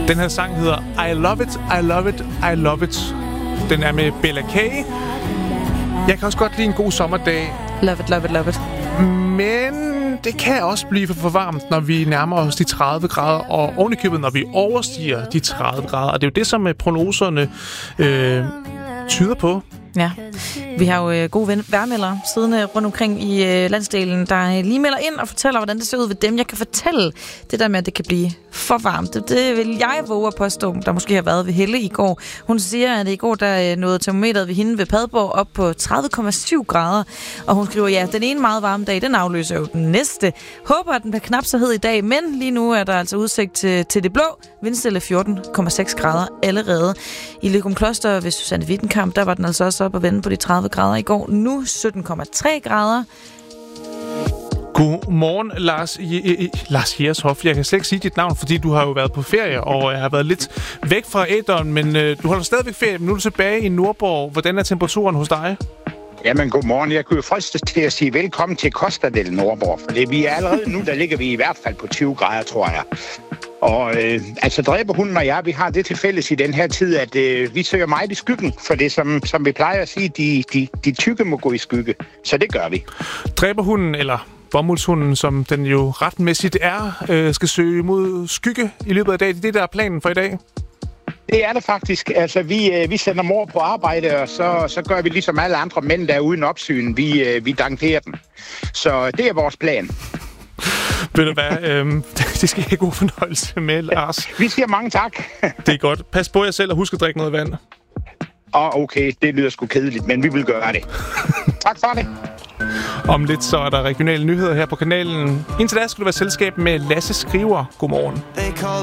Den her sang hedder I Love It, I Love It, I Love It. Den er med Bella K. Jeg kan også godt lide en god sommerdag. Love it, love it, love it. Men det kan også blive for varmt, når vi nærmer os de 30 grader, og ovenikøbet, når vi overstiger de 30 grader. Og det er jo det, som prognoserne tyder på. Ja, vi har jo gode vejrmeldere siddende rundt omkring i landsdelen, der lige melder ind og fortæller, hvordan det ser ud ved dem. Jeg kan fortælle det der med, at det kan blive for varmt. Det vil jeg våge at påstå, der måske har været ved Helle i går. Hun siger, at i går der nåede termometeret ved hende ved Padborg op på 30,7 grader. Og hun skriver, ja, den ene meget varme dag, den afløser jo den næste. Håber, at den bliver knap så hed i dag, men lige nu er der altså udsigt til det blå. Vindstille 14,6 grader allerede. I Løgumkloster ved Susanne Wittenkamp, der var den altså også op at vende på de 30 grader i går. Nu 17,3 grader. Godmorgen, Lars Jershoff. Jeg kan slet ikke sige dit navn, fordi du har jo været på ferie, og jeg har været lidt væk fra æderen, men du holder stadigvæk ferie. Nu er du tilbage i Nordborg. Hvordan er temperaturen hos dig? Jamen, godmorgen. Jeg kunne jo fristes til at sige velkommen til Costa del Nordborg, for vi er allerede nu, der ligger vi i hvert fald på 20 grader, tror jeg. Og dræberhunden og jeg, vi har det til fælles i den her tid, at vi søger meget i skyggen, for det som vi plejer at sige, de tykke må gå i skygge. Så det gør vi. Dræberhunden, eller bomuldshunden, som den jo retmæssigt er, skal søge mod skygge i løbet af dagen. Det er det, der er planen for i dag. Det er det faktisk. Altså, vi sender mor på arbejde, og så gør vi ligesom alle andre mænd, der er uden opsyn. Vi dankerer den. Så det er vores plan. Ved du hvad? Det skal have god fornøjelse med, Lars. Vi siger mange tak. Det er godt. Pas på jer selv og husk at drikke noget vand. Okay, det lyder sgu kedeligt, men vi vil gøre det. Tak for det. Om lidt så er der regionale nyheder her på kanalen. Indtil da skal du være selskab med Lasse Skriver. Godmorgen.